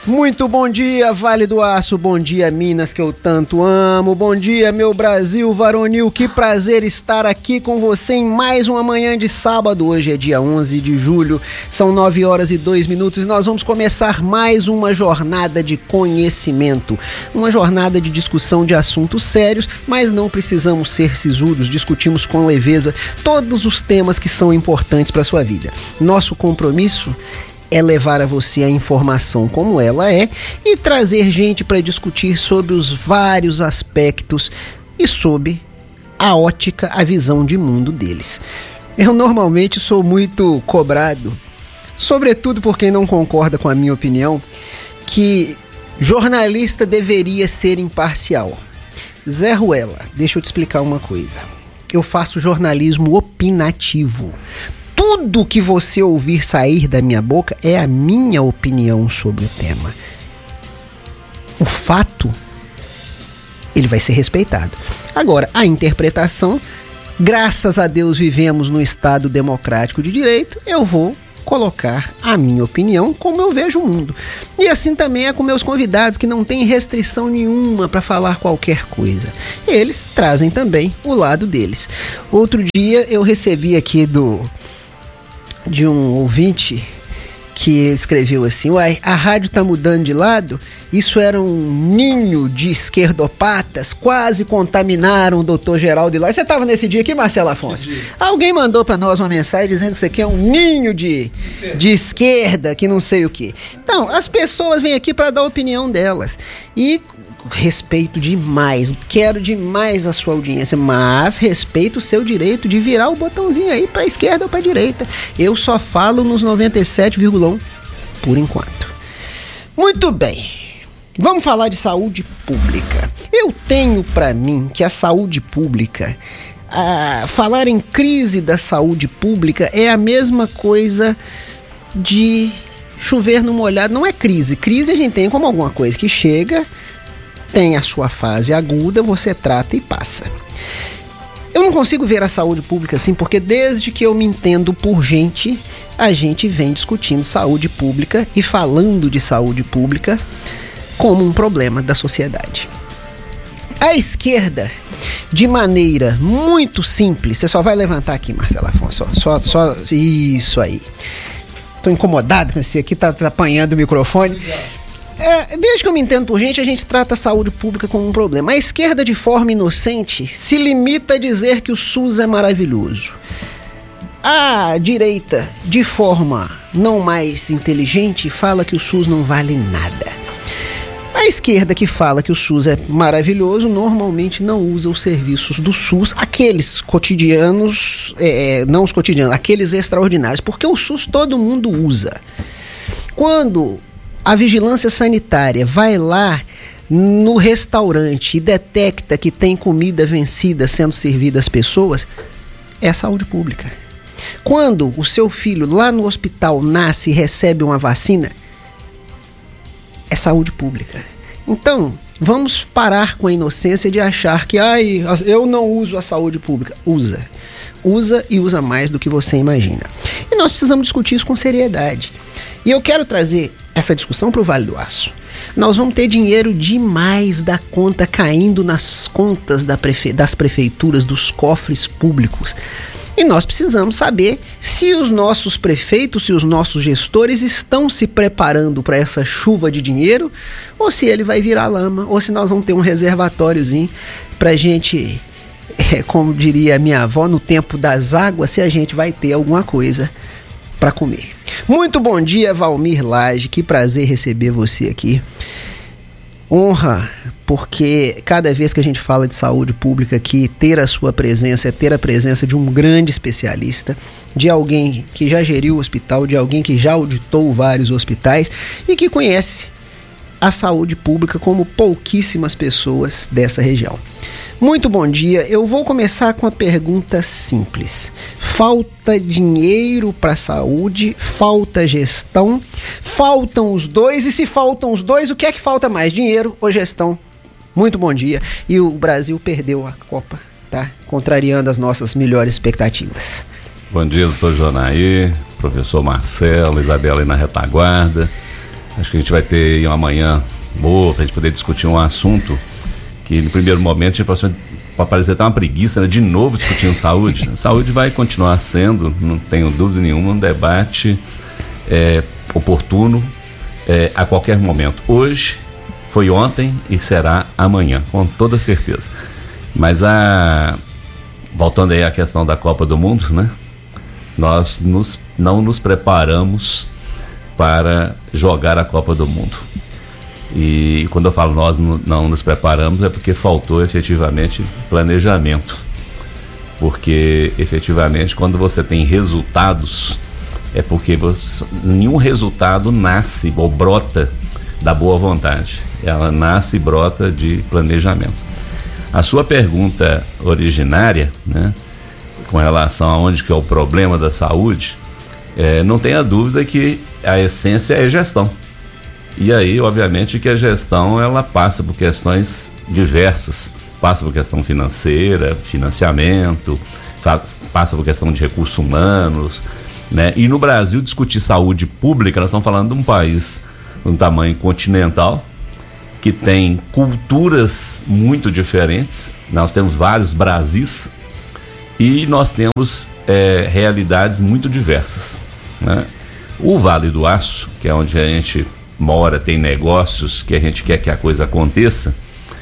Muito bom dia, Vale do Aço, bom dia, Minas, que eu tanto amo, bom dia, meu Brasil varonil, que prazer estar aqui com você em mais uma manhã de sábado. Hoje é dia 11 de julho, são 9h02 e nós vamos começar mais uma jornada de conhecimento, uma jornada de discussão de assuntos sérios, mas não precisamos ser sisudos, discutimos com leveza todos os temas que são importantes para a sua vida. Nosso compromisso é levar a você a informação como ela é e trazer gente para discutir sobre os vários aspectos e sob a ótica, a visão de mundo deles. Eu normalmente sou muito cobrado, sobretudo por quem não concorda com a minha opinião, que jornalista deveria ser imparcial. Zé Ruela, deixa eu te explicar uma coisa. Eu faço jornalismo opinativo. Tudo que você ouvir sair da minha boca é a minha opinião sobre o tema. O fato, ele vai ser respeitado. Agora, a interpretação, graças a Deus vivemos no Estado democrático de direito, eu vou colocar a minha opinião como eu vejo o mundo. E assim também é com meus convidados, que não tem restrição nenhuma para falar qualquer coisa. Eles trazem também o lado deles. Outro dia eu recebi aqui de um ouvinte que escreveu assim: uai, a rádio tá mudando de lado? Isso era um ninho de esquerdopatas, quase contaminaram o doutor Geraldo Hilário. Você tava nesse dia aqui, Marcelo Afonso? Alguém mandou para nós uma mensagem dizendo que isso aqui é um ninho de esquerda, que não sei o quê. Então, as pessoas vêm aqui para dar a opinião delas. E respeito demais, quero demais a sua audiência, mas respeito o seu direito de virar o botãozinho aí para a esquerda ou para a direita. Eu só falo nos 97,1 por enquanto. Muito bem, vamos falar de saúde pública. Eu tenho para mim que a saúde pública, falar em crise da saúde pública é a mesma coisa de chover no molhado. Não é crise. Crise a gente tem como alguma coisa que chega, tem a sua fase aguda, você trata e passa. Eu não consigo ver a saúde pública assim, porque desde que eu me entendo por gente, a gente vem discutindo saúde pública e falando de saúde pública como um problema da sociedade. A esquerda, de maneira muito simples, você só vai levantar aqui, Marcelo Afonso, só isso aí. Tô incomodado com esse aqui, tá apanhando o microfone. Desde que eu me entendo por gente, a gente trata a saúde pública como um problema. A esquerda, de forma inocente, se limita a dizer que o SUS é maravilhoso. A direita, de forma não mais inteligente, fala que o SUS não vale nada. A esquerda, que fala que o SUS é maravilhoso, normalmente não usa os serviços do SUS, aqueles cotidianos, não os cotidianos, aqueles extraordinários, porque o SUS todo mundo usa. Quando a vigilância sanitária vai lá no restaurante e detecta que tem comida vencida sendo servida às pessoas, é saúde pública. Quando o seu filho lá no hospital nasce e recebe uma vacina, é saúde pública. Então, vamos parar com a inocência de achar que eu não uso a saúde pública. Usa e usa mais do que você imagina. E nós precisamos discutir isso com seriedade. E eu quero trazer essa discussão para o Vale do Aço. Nós vamos ter dinheiro demais da conta caindo nas contas das prefeituras, dos cofres públicos. E nós precisamos saber se os nossos prefeitos, se os nossos gestores estão se preparando para essa chuva de dinheiro, ou se ele vai virar lama, ou se nós vamos ter um reservatóriozinho para a gente, como diria a minha avó, no tempo das águas, se a gente vai ter alguma coisa para comer. Muito bom dia, Valmir Lage, que prazer receber você aqui. Honra, porque cada vez que a gente fala de saúde pública aqui, ter a sua presença é ter a presença de um grande especialista, de alguém que já geriu o hospital, de alguém que já auditou vários hospitais e que conhece a saúde pública como pouquíssimas pessoas dessa região. Muito bom dia, eu vou começar com uma pergunta simples. Falta dinheiro para a saúde, falta gestão, faltam os dois, e se faltam os dois, o que é que falta mais, dinheiro ou gestão? Muito bom dia, e o Brasil perdeu a Copa, tá? Contrariando as nossas melhores expectativas. Bom dia, doutor Jonair, professor Marcelo, Isabela aí na retaguarda. Acho que a gente vai ter uma manhã boa para a gente poder discutir um assunto que no primeiro momento pode parecer até uma preguiça, né? De novo discutindo saúde. Saúde vai continuar sendo, não tenho dúvida nenhuma, um debate oportuno a qualquer momento. Hoje foi ontem e será amanhã, com toda certeza. Mas voltando aí à questão da Copa do Mundo, né? Nós não nos preparamos para jogar a Copa do Mundo. E quando eu falo nós não nos preparamos, é porque faltou efetivamente planejamento. Porque efetivamente quando você tem resultados, é porque nenhum resultado nasce ou brota da boa vontade. Ela nasce e brota de planejamento. A sua pergunta originária, né, com relação a onde que é o problema da saúde, não tenha dúvida que a essência é gestão. E aí, obviamente, que a gestão ela passa por questões diversas, passa por questão financeira, financiamento, passa por questão de recursos humanos, né? E no Brasil, discutir saúde pública, nós estamos falando de um país de um tamanho continental, que tem culturas muito diferentes. Nós temos vários Brasis e nós temos realidades muito diversas, né? O Vale do Aço, que é onde a gente mora, tem negócios que a gente quer que a coisa aconteça,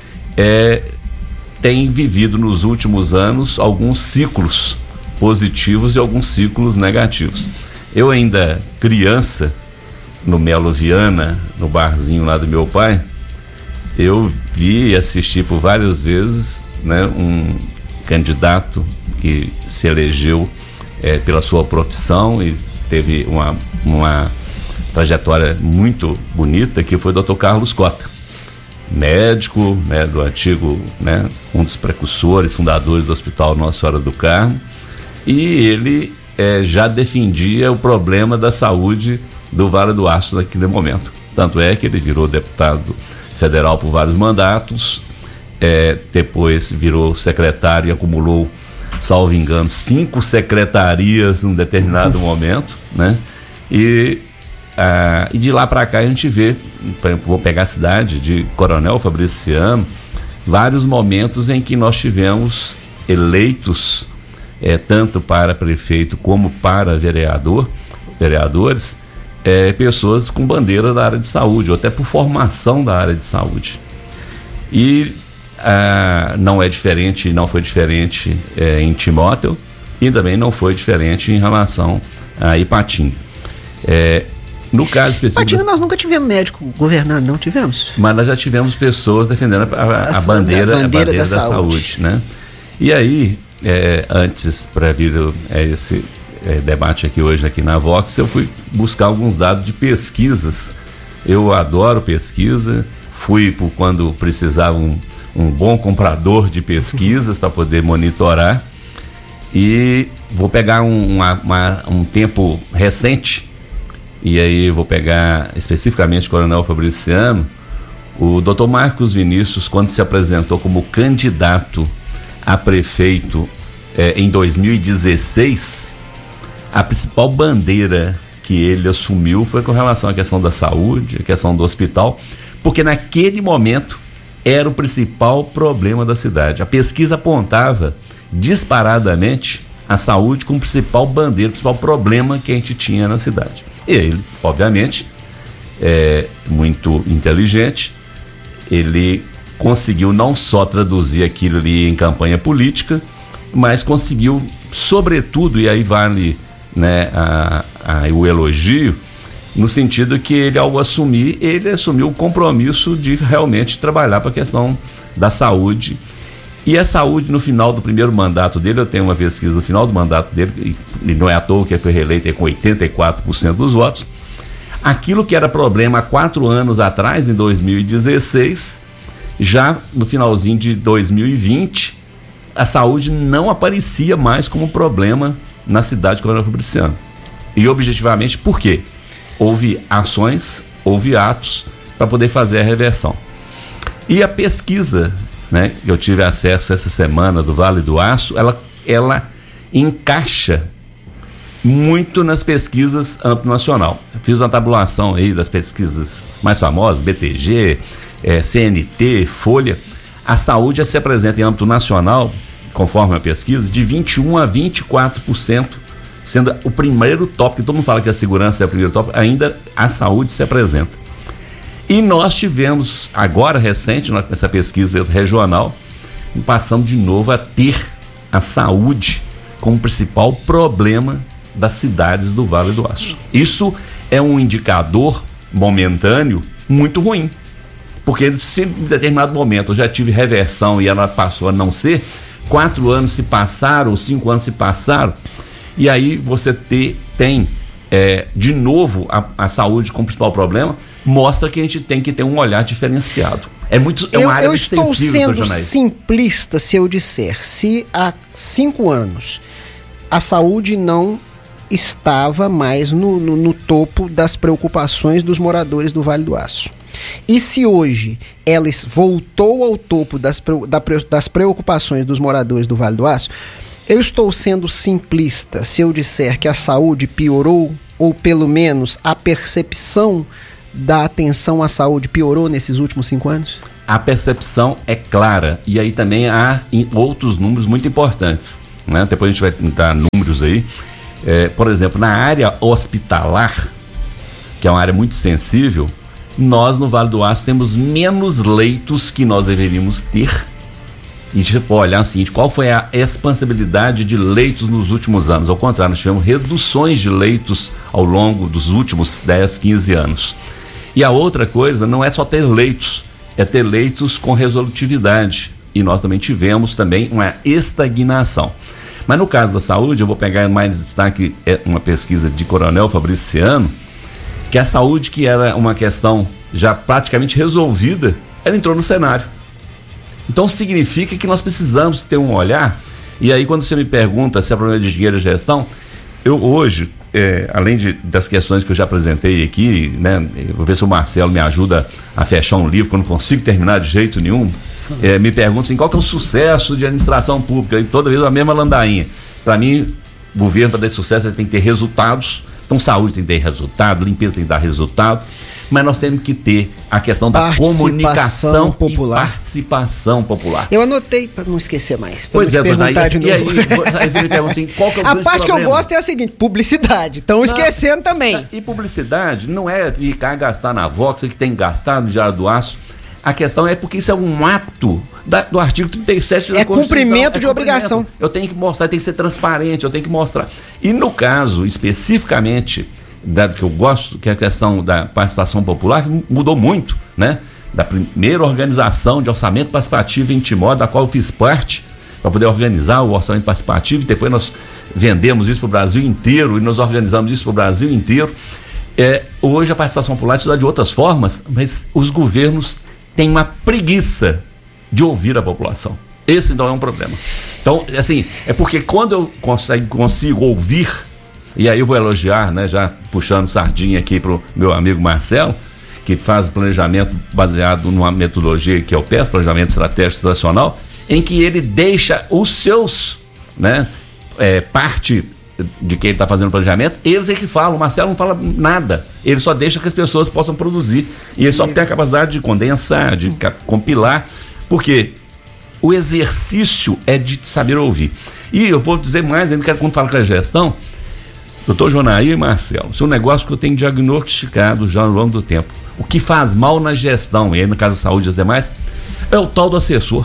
tem vivido nos últimos anos alguns ciclos positivos e alguns ciclos negativos. Eu ainda criança, no Melo Viana, no barzinho lá do meu pai, eu vi e assisti por várias vezes, né, um candidato que se elegeu pela sua profissão e teve uma trajetória muito bonita, que foi o Dr. Carlos Cota, médico, né, do antigo, né, um dos precursores, fundadores do Hospital Nossa Senhora do Carmo, e ele já defendia o problema da saúde do Vale do Aço naquele momento. Tanto é que ele virou deputado federal por vários mandatos, depois virou secretário e acumulou, salvo engano, 5 secretarias num determinado momento, né? E de lá para cá a gente vê, vou pegar a cidade de Coronel Fabriciano, vários momentos em que nós tivemos eleitos, tanto para prefeito como para vereadores, pessoas com bandeira da área de saúde, ou até por formação da área de saúde. E não é diferente, não foi diferente em Timóteo, e também não foi diferente em relação a Ipatinga. No caso específico... Ipatinga nós nunca tivemos médico governando, não tivemos? Mas nós já tivemos pessoas defendendo a bandeira da saúde, né? E aí, antes para vir esse debate aqui hoje aqui na Vox, eu fui buscar alguns dados de pesquisas. Eu adoro pesquisa, fui por quando precisava um bom comprador de pesquisas para poder monitorar, e vou pegar um tempo recente, e aí vou pegar especificamente Coronel Fabriciano. O Dr. Marcos Vinícius, quando se apresentou como candidato a prefeito em 2016, a principal bandeira que ele assumiu foi com relação à questão da saúde, a questão do hospital, porque naquele momento era o principal problema da cidade. A pesquisa apontava disparadamente a saúde como principal bandeira, principal problema que a gente tinha na cidade. E ele, obviamente, muito inteligente, ele conseguiu não só traduzir aquilo ali em campanha política, mas conseguiu, sobretudo, e aí vale, né, o elogio, no sentido que ele, ao assumir, ele assumiu o compromisso de realmente trabalhar para a questão da saúde. E a saúde, no final do primeiro mandato dele, eu tenho uma pesquisa no final do mandato dele, e não é à toa que ele foi reeleito com 84% dos votos. Aquilo que era problema há 4 anos atrás, em 2016, já no finalzinho de 2020, a saúde não aparecia mais como problema na cidade de Coronel Fabriciano. E objetivamente, por quê? Houve ações, houve atos para poder fazer a reversão. E a pesquisa, né, que eu tive acesso essa semana do Vale do Aço, ela encaixa muito nas pesquisas âmbito nacional. Eu fiz uma tabulação aí das pesquisas mais famosas, BTG, CNT, Folha. A saúde se apresenta em âmbito nacional, conforme a pesquisa, de 21% a 24%, sendo o primeiro tópico, todo mundo fala que a segurança é o primeiro tópico, ainda a saúde se apresenta. E nós tivemos, agora recente, nessa pesquisa regional, passando de novo a ter a saúde como principal problema das cidades do Vale do Aço. Isso é um indicador momentâneo muito ruim, porque se em determinado momento eu já tive reversão e ela passou a não ser, 4 anos se passaram, 5 anos se passaram, e aí você tem de novo a saúde como principal problema, mostra que a gente tem que ter um olhar diferenciado. Uma área eu estou sendo simplista se eu disser, se há 5 anos a saúde não estava mais no topo das preocupações dos moradores do Vale do Aço, e se hoje ela voltou ao topo das preocupações dos moradores do Vale do Aço, eu estou sendo simplista se eu disser que a saúde piorou, ou pelo menos a percepção da atenção à saúde piorou nesses últimos 5 anos? A percepção é clara, e aí também há outros números muito importantes, né? Depois a gente vai dar números aí. Por exemplo, na área hospitalar, que é uma área muito sensível, nós no Vale do Aço temos menos leitos que nós deveríamos ter. E a gente pode olhar o seguinte: qual foi a expansibilidade de leitos nos últimos anos? Ao contrário, nós tivemos reduções de leitos ao longo dos últimos 10, 15 anos. E a outra coisa não é só ter leitos, é ter leitos com resolutividade. E nós também tivemos uma estagnação. Mas no caso da saúde, eu vou pegar mais destaque, uma pesquisa de Coronel Fabriciano, que a saúde, que era uma questão já praticamente resolvida, ela entrou no cenário. Então significa que nós precisamos ter um olhar. E aí quando você me pergunta se é problema de dinheiro e gestão, eu hoje, além das questões que eu já apresentei aqui, né, eu vou ver se o Marcelo me ajuda a fechar um livro que eu não consigo terminar de jeito nenhum, me pergunta assim, qual que é o sucesso de administração pública? E toda vez a mesma landainha. Para mim, o governo, para ter sucesso, ele tem que ter resultados. Então saúde tem que ter resultado, limpeza tem que dar resultado, mas nós temos que ter a questão da comunicação popular. E participação popular. Eu anotei para não esquecer mais. Pois é, perguntar de novo. E aí você me pergunta assim, qual que é o grande parte problema? Que eu gosto é a seguinte: publicidade. Estão esquecendo também. E publicidade não é ficar gastar na Vox, que tem que gastar no Diário do Aço. A questão é porque isso é um ato do artigo 37 da Constituição. Cumprimento de obrigação. Eu tenho que mostrar, tem que ser transparente, eu tenho que mostrar. E no caso, especificamente, que eu gosto, que é a questão da participação popular, que mudou muito, né? Da primeira organização de orçamento participativo em Timóteo, da qual eu fiz parte, para poder organizar o orçamento participativo, e depois nós vendemos isso para o Brasil inteiro, e nós organizamos isso para o Brasil inteiro. Hoje a participação popular se dá de outras formas, mas os governos têm uma preguiça de ouvir a população. Esse então é um problema. Então, assim, é porque quando eu consigo ouvir, e aí eu vou elogiar, né, já puxando sardinha aqui pro meu amigo Marcelo, que faz o planejamento baseado numa metodologia que é o PES, Planejamento Estratégico Situacional, em que ele deixa os seus, né, parte de quem ele está fazendo o planejamento, eles é que falam. O Marcelo não fala nada, ele só deixa que as pessoas possam produzir, e ele só tem a capacidade de condensar, de compilar, porque o exercício é de saber ouvir. E eu vou dizer mais ainda, quando falo com a gestão, doutor Jonair e Marcelo, isso é um negócio que eu tenho diagnosticado já ao longo do tempo. O que faz mal na gestão, e aí no caso da saúde e as demais, é o tal do assessor.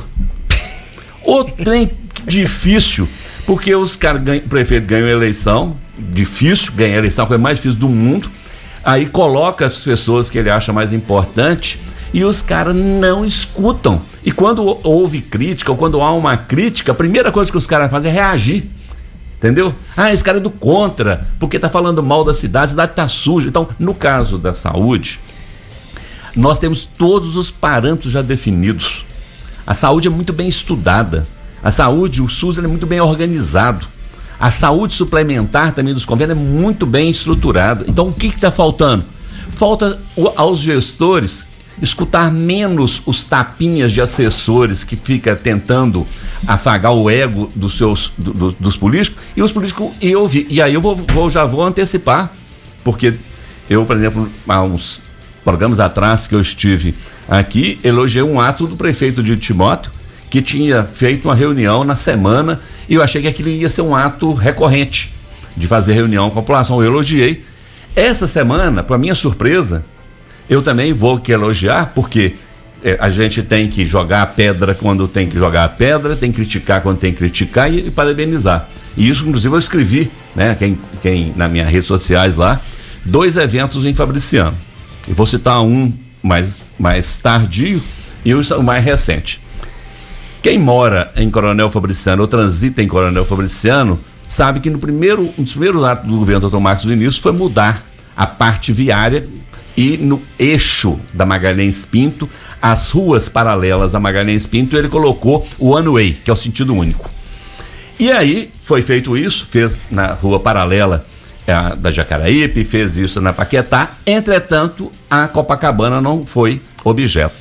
O trem difícil, porque os caras, o prefeito ganha a eleição, difícil, ganha a eleição, a coisa mais difícil do mundo, aí coloca as pessoas que ele acha mais importante, e os caras não escutam. E quando houve crítica, ou quando há uma crítica, a primeira coisa que os caras fazem é reagir. Entendeu? Esse cara é do contra, porque tá falando mal da cidade, a cidade tá suja. Então, no caso da saúde, nós temos todos os parâmetros já definidos. A saúde é muito bem estudada. A saúde, o SUS, é muito bem organizado. A saúde suplementar também dos convênios é muito bem estruturada. Então, o que está faltando? Falta aos gestores escutar menos os tapinhas de assessores que fica tentando afagar o ego dos políticos, e os políticos ouvir. E aí eu já vou antecipar, porque eu, por exemplo, há uns programas atrás que eu estive aqui, elogiei um ato do prefeito de Timóteo, que tinha feito uma reunião na semana, e eu achei que aquilo ia ser um ato recorrente, de fazer reunião com a população. Eu elogiei. Essa semana, para minha surpresa, eu também vou elogiar, porque a gente tem que jogar a pedra quando tem que jogar a pedra, tem que criticar quando tem que criticar e parabenizar. E isso, inclusive, eu escrevi, né, quem nas minhas redes sociais lá, 2 eventos em Fabriciano. Eu vou citar um mais tardio e o mais recente. Quem mora em Coronel Fabriciano ou transita em Coronel Fabriciano sabe que um dos primeiros atos do governo do Dr. Marcos Vinícius foi mudar a parte viária, e no eixo da Magalhães Pinto, as ruas paralelas a Magalhães Pinto, ele colocou o one way, que é o sentido único. E aí foi feito isso, fez na rua paralela da Jacaraípe, fez isso na Paquetá. Entretanto, a Copacabana não foi objeto.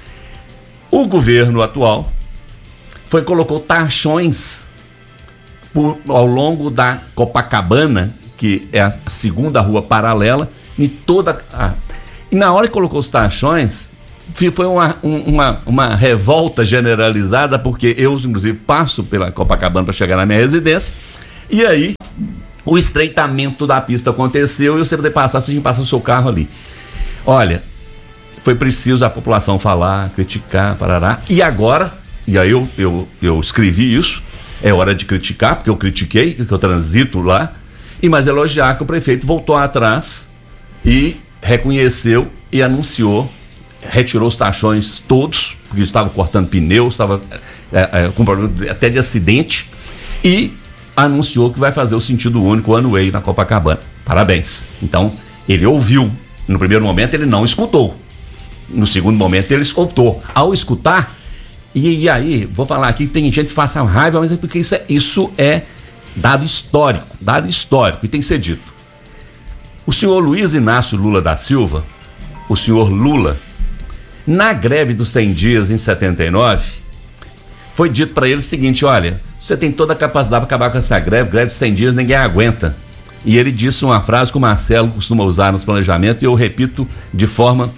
O governo atual colocou taxões ao longo da Copacabana, que é a segunda rua paralela, e na hora que colocou os taxões, foi uma revolta generalizada, porque eu, inclusive, passo pela Copacabana para chegar na minha residência, e aí o estreitamento da pista aconteceu, e você poder passar, se a gente passa o seu carro ali. Olha, foi preciso a população falar, criticar, parará, e agora, e aí eu escrevi isso, é hora de criticar, porque eu critiquei, porque eu transito lá, mas elogiar que o prefeito voltou atrás e reconheceu e anunciou, retirou os taxões todos, porque estava cortando pneus, estava com problema até de acidente, e anunciou que vai fazer o sentido único one way na Copacabana. Parabéns. Então, ele ouviu. No primeiro momento ele não escutou. No segundo momento ele escutou. Ao escutar, e aí, vou falar aqui que tem gente que faça raiva, mas é porque isso é dado histórico, e tem que ser dito. O senhor Luiz Inácio Lula da Silva, o senhor Lula, na greve dos 100 dias em 79, foi dito para ele o seguinte: olha, você tem toda a capacidade para acabar com essa greve de 100 dias ninguém aguenta. E ele disse uma frase que o Marcelo costuma usar nos planejamentos, e eu repito de forma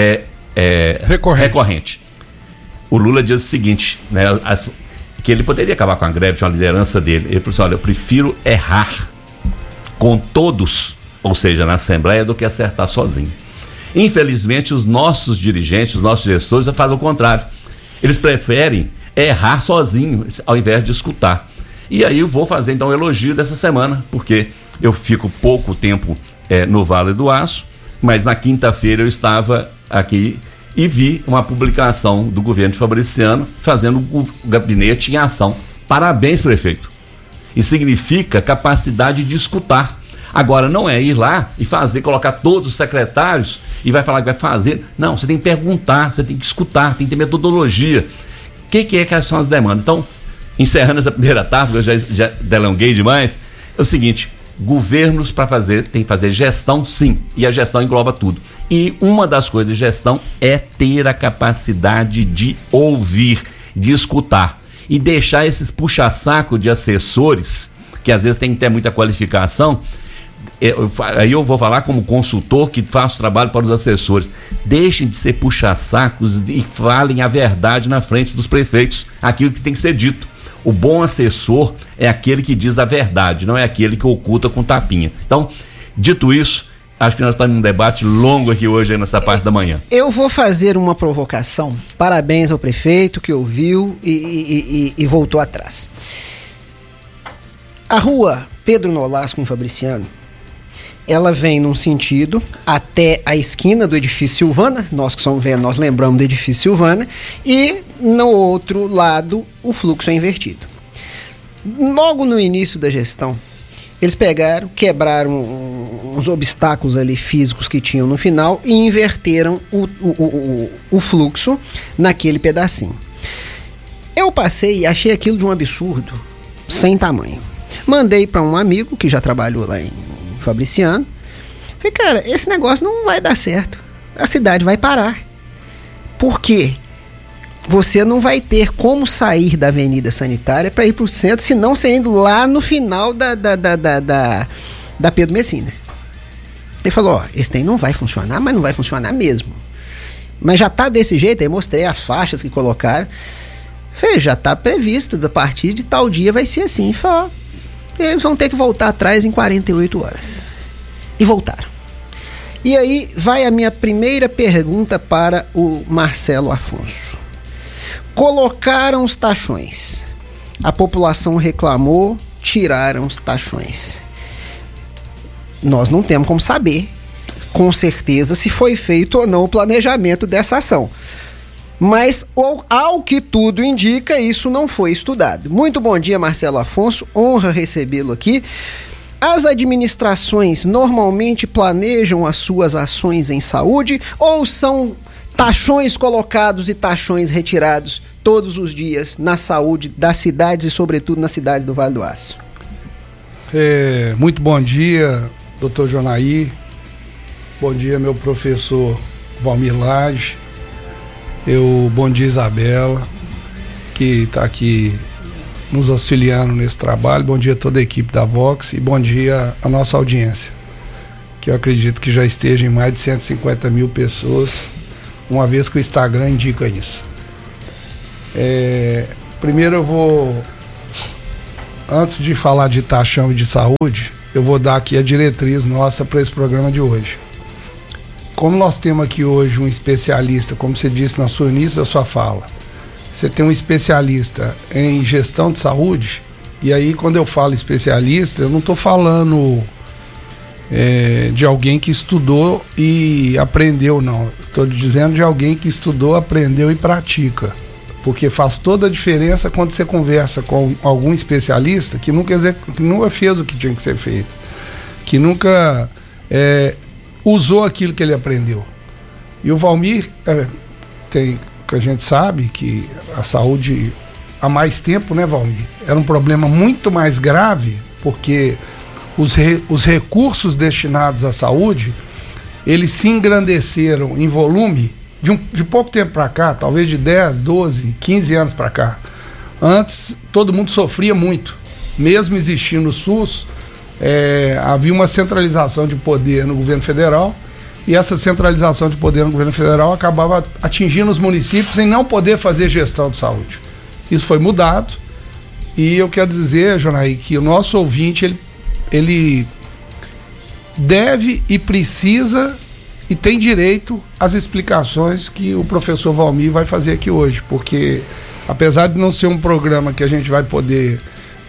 recorrente. O Lula diz o seguinte, né, que ele poderia acabar com a greve, tinha uma liderança dele. Ele falou assim: olha, eu prefiro errar com todos, ou seja, na Assembleia, do que acertar sozinho. Infelizmente, os nossos dirigentes, os nossos gestores fazem o contrário. Eles preferem errar sozinhos ao invés de escutar. E aí eu vou fazer então um elogio dessa semana, porque eu fico pouco tempo no Vale do Aço, mas na quinta-feira eu estava aqui e vi uma publicação do governo de Fabriciano fazendo o gabinete em ação. Parabéns, prefeito. Isso significa capacidade de escutar. Agora, não é ir lá e colocar todos os secretários e vai falar que vai fazer. Não, você tem que perguntar, você tem que escutar, tem que ter metodologia. O que são as demandas? Então, encerrando essa primeira etapa, eu já delonguei demais, é o seguinte: governos tem que fazer gestão, sim, e a gestão engloba tudo. E uma das coisas de gestão é ter a capacidade de ouvir, de escutar, e deixar esses puxa-saco de assessores, que às vezes tem que ter muita qualificação. Aí eu vou falar como consultor que faço trabalho para os assessores. Deixem de ser puxa-sacos e falem a verdade na frente dos prefeitos, aquilo que tem que ser dito. O bom assessor é aquele que diz a verdade, não é aquele que oculta com tapinha. Então, dito isso, acho que nós estamos num debate longo aqui hoje, nessa parte da manhã. Eu vou fazer uma provocação. Parabéns ao prefeito que ouviu e voltou atrás. A rua Pedro Nolasco, em Fabriciano, ela vem num sentido até a esquina do edifício Silvana, nós que somos velhos, nós lembramos do edifício Silvana, e no outro lado o fluxo é invertido. Logo no início da gestão, eles quebraram uns obstáculos ali físicos que tinham no final e inverteram o fluxo naquele pedacinho. Eu passei e achei aquilo de um absurdo sem tamanho. Mandei para um amigo que já trabalhou lá em Fabriciano. Falei, cara, esse negócio não vai dar certo. A cidade vai parar. Por quê? Você não vai ter como sair da avenida sanitária para ir para o centro, senão você indo lá no final da Pedro Messina. Ele falou, esse trem não vai funcionar, mas não vai funcionar mesmo. Mas já tá desse jeito, aí mostrei as faixas que colocaram. Falei, já tá previsto, a partir de tal dia vai ser assim. Falei, eles vão ter que voltar atrás em 48 horas. E voltaram. E aí vai a minha primeira pergunta para o Marcelo Afonso. Colocaram os tachões. A população reclamou, tiraram os tachões. Nós não temos como saber, com certeza, se foi feito ou não o planejamento dessa ação. Mas, ao que tudo indica, isso não foi estudado. Muito bom dia, Marcelo Afonso. Honra recebê-lo aqui. As administrações normalmente planejam as suas ações em saúde ou são tachões colocados e tachões retirados todos os dias na saúde das cidades e, sobretudo, nas cidades do Vale do Aço? Muito bom dia, doutor Jonaí. Bom dia, meu professor Valmir Lage. Bom dia, Isabela, que está aqui nos auxiliando nesse trabalho. Bom dia a toda a equipe da Vox e bom dia à nossa audiência, que eu acredito que já esteja em mais de 150 mil pessoas, uma vez que o Instagram indica isso. Primeiro antes de falar de taxão e de saúde, eu vou dar aqui a diretriz nossa para esse programa de hoje. Como nós temos aqui hoje um especialista, como você disse no início da sua fala, você tem um especialista em gestão de saúde, e aí quando eu falo especialista, eu não estou falando de alguém que estudou e aprendeu, não. Estou dizendo de alguém que estudou, aprendeu e pratica. Porque faz toda a diferença quando você conversa com algum especialista que nunca fez o que tinha que ser feito, que nunca usou aquilo que ele aprendeu. E o Valmir, que a gente sabe que a saúde há mais tempo, né, Valmir? Era um problema muito mais grave, porque os recursos destinados à saúde, eles se engrandeceram em volume de pouco tempo para cá, talvez de 10, 12, 15 anos para cá. Antes, todo mundo sofria muito. Mesmo existindo o SUS, havia uma centralização de poder no governo federal, e essa centralização de poder no governo federal acabava atingindo os municípios em não poder fazer gestão de saúde. Isso foi mudado, e eu quero dizer, Jonaí, que o nosso ouvinte, ele deve e precisa e tem direito às explicações que o professor Valmir vai fazer aqui hoje, porque apesar de não ser um programa que a gente vai poder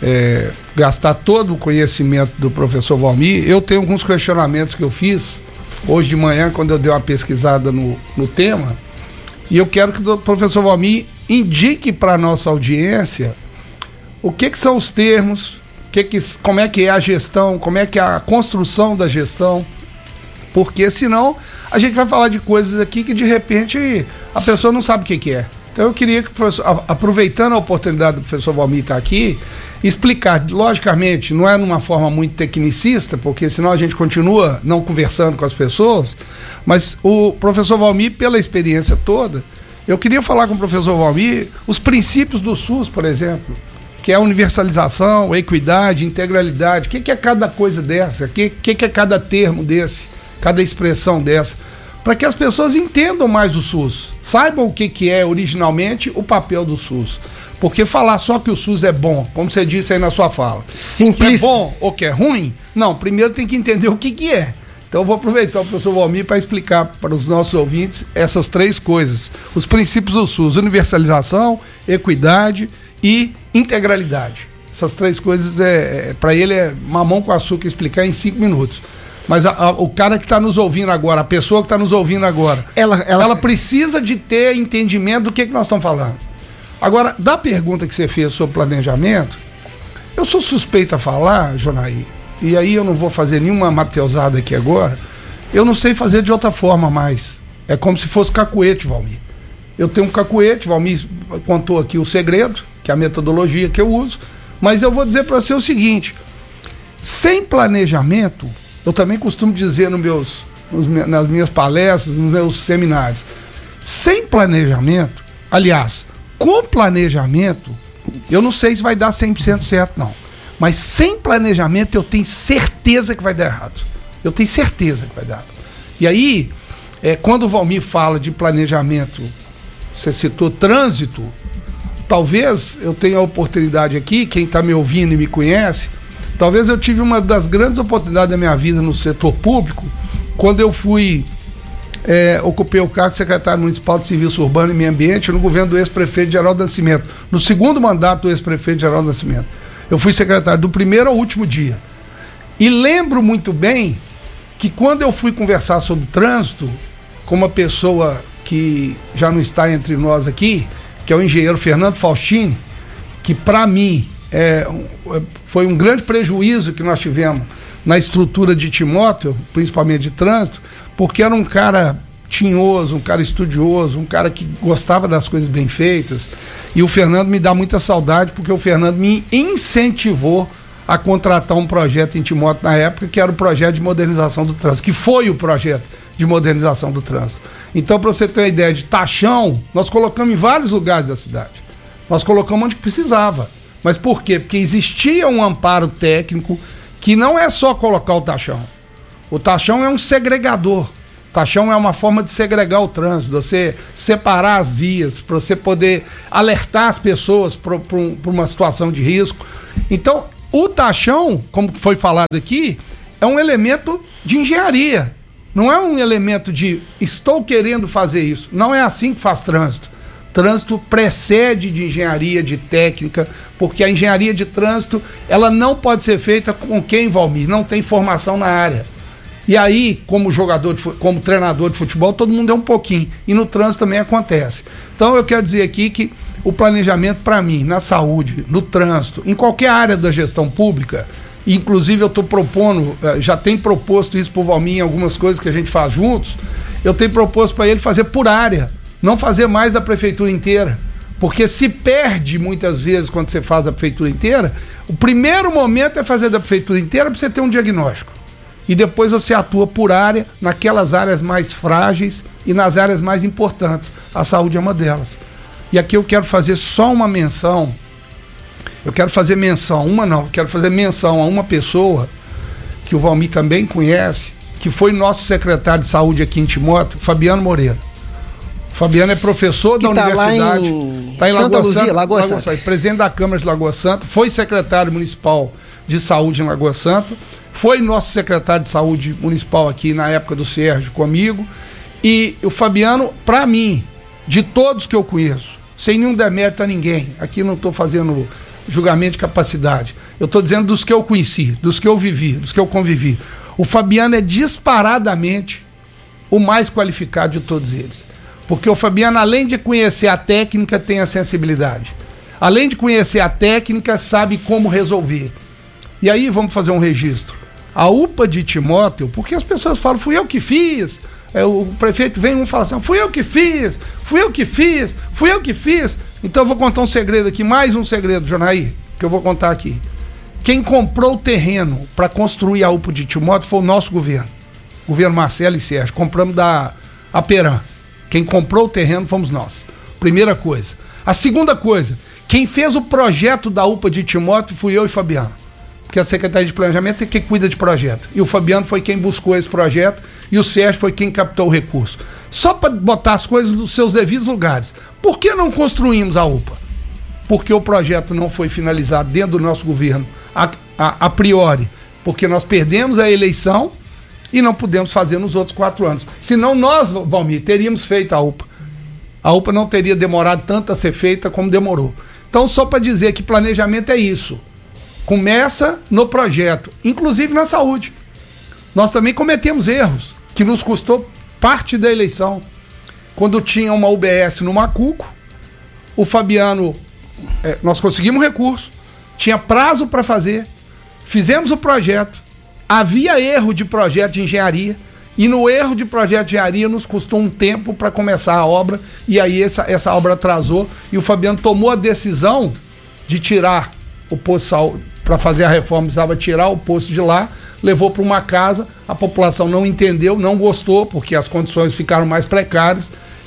gastar todo o conhecimento do professor Valmir, eu tenho alguns questionamentos que eu fiz hoje de manhã, quando eu dei uma pesquisada no tema, e eu quero que o professor Valmir indique para a nossa audiência o que são os termos, como é que é a gestão, como é que é a construção da gestão, porque senão a gente vai falar de coisas aqui que de repente a pessoa não sabe o que é. Então eu queria que o professor, aproveitando a oportunidade do professor Valmir estar aqui, explicar, logicamente, não é numa forma muito tecnicista, porque senão a gente continua não conversando com as pessoas, mas o professor Valmir, pela experiência toda, eu queria falar com o professor Valmir os princípios do SUS, por exemplo, que é a universalização, equidade, integralidade. O que é cada coisa dessa? O que é cada termo desse? Cada expressão dessa? Para que as pessoas entendam mais o SUS, saibam o que é originalmente o papel do SUS. Porque falar só que o SUS é bom, como você disse aí na sua fala, simplista, que é bom ou que é ruim, não, primeiro tem que entender o que é. Então eu vou aproveitar o professor Valmir para explicar para os nossos ouvintes essas três coisas, os princípios do SUS: universalização, equidade e integralidade. Essas três coisas, para ele, é mamão com açúcar explicar em 5 minutos. Mas o cara que está nos ouvindo agora, a pessoa que está nos ouvindo agora, ela precisa de ter entendimento do que nós estamos falando. Agora, da pergunta que você fez sobre planejamento, eu sou suspeito a falar, Jonaí, e aí eu não vou fazer nenhuma mateusada aqui agora, eu não sei fazer de outra forma mais. É como se fosse cacuete, Valmir. Eu tenho um cacuete, Valmir contou aqui o segredo, que é a metodologia que eu uso, mas eu vou dizer para você o seguinte: sem planejamento, eu também costumo dizer nas minhas palestras, nos meus seminários, Sem planejamento, aliás, com planejamento, eu não sei se vai dar 100% certo, não. Mas sem planejamento, eu tenho certeza que vai dar errado. Eu tenho certeza que vai dar errado. E aí, quando o Valmir fala de planejamento, você citou trânsito, talvez eu tenha a oportunidade aqui, quem está me ouvindo e me conhece, talvez eu tive uma das grandes oportunidades da minha vida no setor público, quando eu ocupei o cargo de secretário municipal de Serviço Urbano e Meio Ambiente no governo do ex-prefeito Geraldo Nascimento, no segundo mandato do ex-prefeito Geraldo Nascimento. Eu fui secretário do primeiro ao último dia. E lembro muito bem que quando eu fui conversar sobre trânsito com uma pessoa que já não está entre nós aqui, que é o engenheiro Fernando Faustini, que para mim foi um grande prejuízo que nós tivemos na estrutura de Timóteo, principalmente de trânsito, porque era um cara tinhoso, um cara estudioso, um cara que gostava das coisas bem feitas, e o Fernando me dá muita saudade, porque o Fernando me incentivou a contratar um projeto em Timóteo na época, que era o projeto de modernização do trânsito, que foi o projeto de modernização do trânsito. Então, para você ter uma ideia de taxão, nós colocamos em vários lugares da cidade. Nós colocamos onde precisava. Mas por quê? Porque existia um amparo técnico que não é só colocar o taxão. O taxão é um segregador. O taxão é uma forma de segregar o trânsito, você separar as vias, para você poder alertar as pessoas para uma situação de risco. Então, o taxão, como foi falado aqui, é um elemento de engenharia. Não é um elemento de estou querendo fazer isso. Não é assim que faz trânsito. Trânsito precede de engenharia, de técnica, porque a engenharia de trânsito, ela não pode ser feita com quem, Valmir? Não tem formação na área. E aí, como como treinador de futebol, todo mundo é um pouquinho. E no trânsito também acontece. Então eu quero dizer aqui que o planejamento, para mim, na saúde, no trânsito, em qualquer área da gestão pública, inclusive eu estou propondo, já tenho proposto isso para o Valmir em algumas coisas que a gente faz juntos, eu tenho proposto para ele fazer por área, não fazer mais da prefeitura inteira. Porque se perde muitas vezes quando você faz a prefeitura inteira, o primeiro momento é fazer da prefeitura inteira para você ter um diagnóstico. E depois você atua por área, naquelas áreas mais frágeis e nas áreas mais importantes. A saúde é uma delas. E aqui eu quero fazer só uma menção. Eu quero fazer menção, quero fazer menção a uma pessoa que o Valmir também conhece, que foi nosso secretário de saúde aqui em Timóteo, Fabiano Moreira. O Fabiano é professor da universidade. Está em Lagoa Santa. Presidente da Câmara de Lagoa Santa, foi secretário municipal de saúde em Lagoa Santa, foi nosso secretário de saúde municipal aqui na época do Sérgio comigo. E o Fabiano, para mim, de todos que eu conheço, sem nenhum demérito a ninguém, aqui não estou fazendo julgamento de capacidade, eu estou dizendo dos que eu conheci, dos que eu vivi, dos que eu convivi. O Fabiano é disparadamente o mais qualificado de todos eles. Porque o Fabiano, além de conhecer a técnica, tem a sensibilidade. Além de conhecer a técnica, sabe como resolver. E aí vamos fazer um registro. A UPA de Timóteo, porque as pessoas falam, fui eu que fiz. O prefeito vem e fala assim, fui eu que fiz. Então eu vou contar um segredo aqui, mais um segredo, Jonaí, que eu vou contar aqui. Quem comprou o terreno para construir a UPA de Timóteo foi o nosso governo. Governo Marcelo e Sérgio. Compramos da Aperam. Quem comprou o terreno fomos nós. Primeira coisa. A segunda coisa, quem fez o projeto da UPA de Timóteo fui eu e Fabiano. Porque a Secretaria de Planejamento é quem cuida de projeto. E o Fabiano foi quem buscou esse projeto e o Sérgio foi quem captou o recurso. Só para botar as coisas nos seus devidos lugares. Por que não construímos a UPA? Porque o projeto não foi finalizado dentro do nosso governo a priori. Porque nós perdemos a eleição e não pudemos fazer nos outros 4 anos. Senão nós, Valmir, teríamos feito a UPA. A UPA não teria demorado tanto a ser feita como demorou. Então, só para dizer que planejamento é isso. Começa no projeto, inclusive na saúde. Nós também cometemos erros, que nos custou parte da eleição. Quando tinha uma UBS no Macuco, o Fabiano, nós conseguimos recurso, tinha prazo para fazer, fizemos o projeto, havia erro de projeto de engenharia, e no erro de projeto de engenharia nos custou um tempo para começar a obra, e aí essa obra atrasou, e o Fabiano tomou a decisão de tirar o posto de saúde, para fazer a reforma precisava tirar o posto de lá, levou para uma casa, a população não entendeu, não gostou, porque as condições ficaram mais precárias,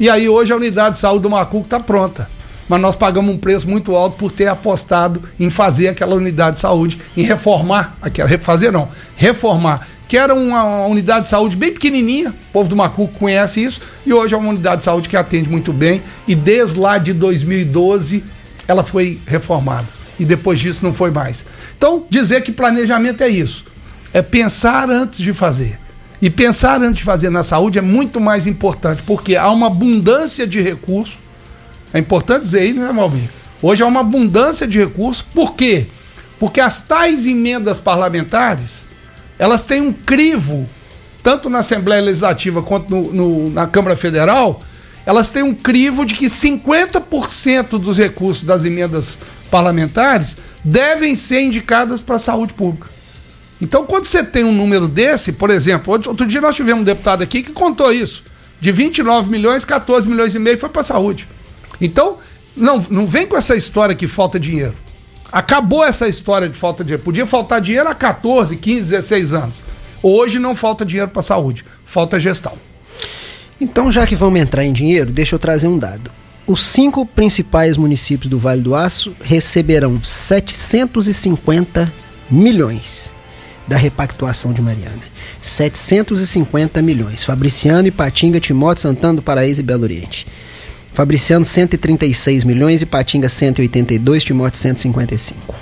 E aí hoje a unidade de saúde do Macuco está pronta. Mas nós pagamos um preço muito alto por ter apostado em fazer aquela unidade de saúde, em reformar, reformar, que era uma unidade de saúde bem pequenininha, o povo do Macuco conhece isso, e hoje é uma unidade de saúde que atende muito bem, e desde lá de 2012 ela foi reformada, e depois disso não foi mais. Então, dizer que planejamento é isso, é pensar antes de fazer. E pensar antes de fazer na saúde é muito mais importante, porque há uma abundância de recursos. É importante dizer isso, né, Malvin? Hoje há uma abundância de recursos. Por quê? Porque as tais emendas parlamentares, elas têm um crivo, tanto na Assembleia Legislativa quanto na Câmara Federal, elas têm um crivo de que 50% dos recursos das emendas parlamentares devem ser indicadas para a saúde pública. Então, quando você tem um número desse, por exemplo, outro dia nós tivemos um deputado aqui que contou isso. De 29 milhões, 14 milhões e meio foi para a saúde. Então, não vem com essa história que falta dinheiro. Acabou essa história de falta de dinheiro. Podia faltar dinheiro há 14, 15, 16 anos. Hoje não falta dinheiro para a saúde, falta gestão. Então, já que vamos entrar em dinheiro, deixa eu trazer um dado. Os 5 principais municípios do Vale do Aço receberão 750 milhões da repactuação de Mariana. 750 milhões. Fabriciano, Ipatinga, Timóteo, Santana do Paraíso e Belo Oriente. Fabriciano 136 milhões, Ipatinga 182, Timóteo 155.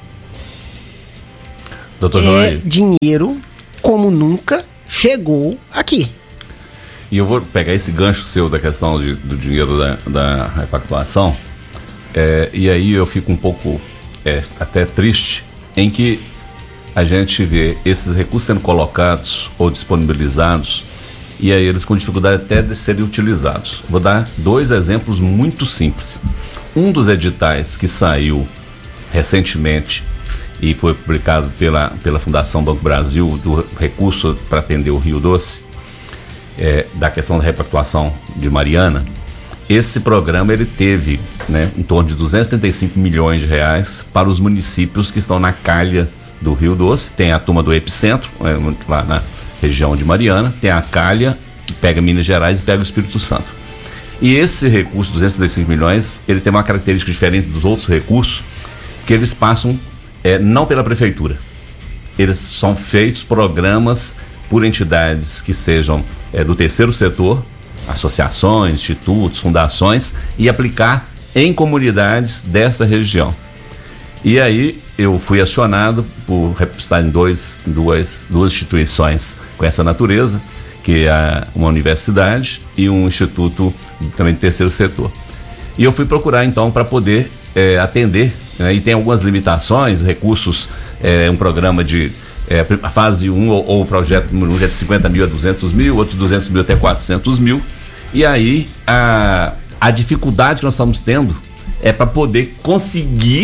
Doutor Joair. Dinheiro como nunca chegou aqui. E eu vou pegar esse gancho seu da questão do dinheiro da repactuação, e aí eu fico um pouco até triste em que a gente vê esses recursos sendo colocados ou disponibilizados e aí eles com dificuldade até de serem utilizados. Vou dar 2 exemplos muito simples. Um dos editais que saiu recentemente e foi publicado pela Fundação Banco Brasil, do recurso para atender o Rio Doce, da questão da repactuação de Mariana, esse programa ele teve, em torno de 235 milhões de reais para os municípios que estão na calha do Rio Doce. Tem a turma do Epicentro, lá na região de Mariana, tem a calha, que pega Minas Gerais e pega o Espírito Santo. E esse recurso, 235 milhões, ele tem uma característica diferente dos outros recursos, que eles passam não pela prefeitura. Eles são feitos programas por entidades que sejam do terceiro setor, associações, institutos, fundações, e aplicar em comunidades desta região. E aí eu fui acionado por estar em duas instituições com essa natureza, que é uma universidade e um instituto também do terceiro setor. E eu fui procurar então para poder atender, e tem algumas limitações, recursos, um programa de a fase 1 ou o projeto de 50 mil a 200 mil, outro 200 mil até 400 mil. E aí a dificuldade que nós estamos tendo é para poder conseguir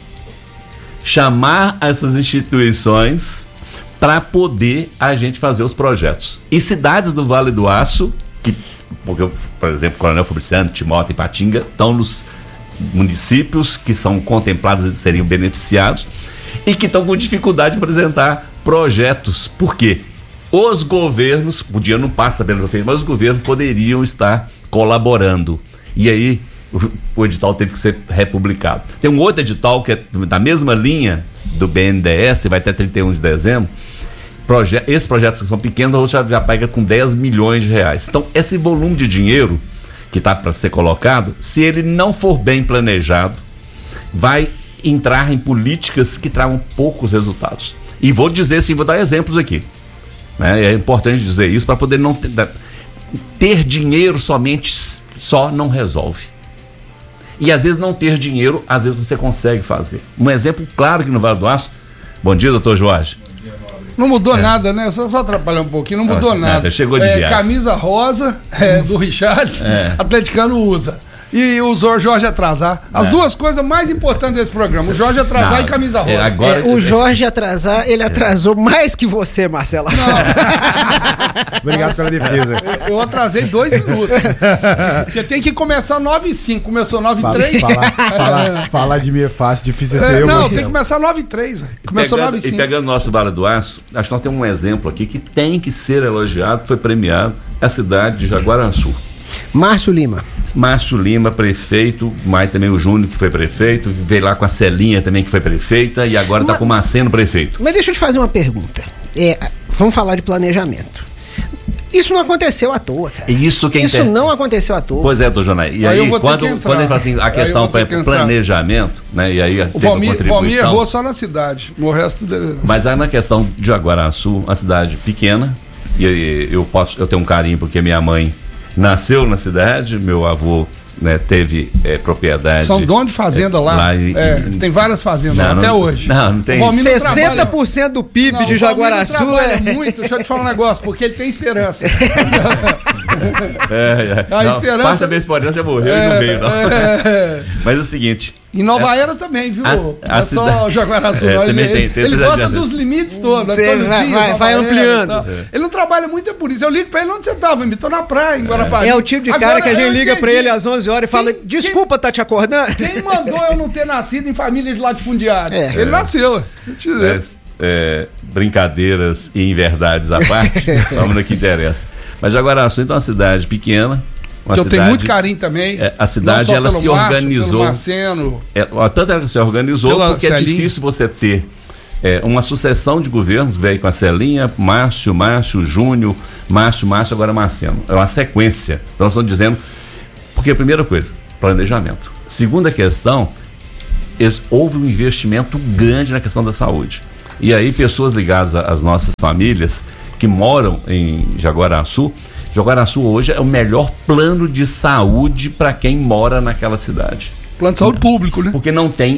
chamar essas instituições para poder a gente fazer os projetos. E cidades do Vale do Aço, porque, por exemplo, Coronel Fabriciano, Timóteo e Ipatinga, estão nos municípios que são contemplados e seriam beneficiados e que estão com dificuldade de apresentar projetos. Por quê? Os governos, o dinheiro não passa pelo prefeito, mas os governos poderiam estar colaborando. E aí o edital teve que ser republicado. Tem um outro edital que é da mesma linha do BNDES, vai até 31 de dezembro. Esses projetos que são pequenos, já pega com 10 milhões de reais. Então, esse volume de dinheiro que está para ser colocado, se ele não for bem planejado, vai entrar em políticas que tragam poucos resultados. E vou dizer assim, vou dar exemplos aqui. É importante dizer isso para poder não ter dinheiro só não resolve. E às vezes não ter dinheiro, às vezes você consegue fazer. Um exemplo claro aqui no Vale do Aço. Bom dia, doutor Jorge. Não mudou nada, né? Só atrapalhar um pouquinho, não mudou nada. Chegou de viagem. Camisa rosa do Richard, atleticano usa. E o Jorge atrasar. As duas coisas mais importantes desse programa. O Jorge atrasar e camisa rosa. O Jorge atrasar, ele atrasou mais que você, Marcelo. Obrigado pela defesa. Eu atrasei 2 minutos. Porque tem que começar 9h05. Começou 9h03. Falar de mim é fácil, difícil é ser eu. Não, tem que começar 9h03. Começou 9h05. E pegando o nosso Vale do Aço, acho que nós temos um exemplo aqui que tem que ser elogiado, foi premiado, a cidade de Jaguaraçu. Márcio Lima, prefeito, mas também o Júnior, que foi prefeito, veio lá com a Celinha também, que foi prefeita, e agora está com o Maceno prefeito. Mas deixa eu te fazer uma pergunta. Vamos falar de planejamento. Isso não aconteceu à toa, cara. Isso não aconteceu à toa. Pois é, doutor Jonai. E aí quando ele fala assim, a questão para planejamento, né? E aí o Valmir errou só na cidade, no resto dele. Mas aí na questão de Jaguaraçu, uma cidade pequena, e eu tenho um carinho porque minha mãe nasceu na cidade, meu avô, né, teve propriedade. São dono de fazenda lá. Tem várias fazendas lá até hoje. Não tem. 60% do PIB de Jaguaraçu muito. Deixa eu te falar um negócio, porque ele tem esperança. A esperança. Passa da esperança, já morreu e não veio, não. Mas é o seguinte. Em Nova Era também, viu? Não é só Jaguaraçu, não. Ele gosta dos limites todos. Vai ampliando. Ele não trabalha muito, é por isso. Eu ligo pra ele onde você tava, eu tô na praia, em Guarapari. É o tipo de cara que a gente liga pra ele às 11 horas e fala, desculpa, tá te acordando? Quem mandou eu não ter nascido em família de latifundiário? Ele nasceu. Brincadeiras e inverdades à parte, vamos no que interessa. Mas Jaguaraçu, então, é uma cidade pequena. Eu tenho muito carinho também. A cidade, ela se organizou. Tanto ela se organizou, porque é difícil você ter uma sucessão de governos, veio com a Celinha, Márcio, Júnior, Márcio, agora Maceno. É uma sequência. Então, estão dizendo. Porque a primeira coisa, planejamento. Segunda questão, houve um investimento grande na questão da saúde. E aí, pessoas ligadas às nossas famílias que moram em Jaguaraçu hoje é o melhor plano de saúde para quem mora naquela cidade. Plano de saúde público, né? Porque não tem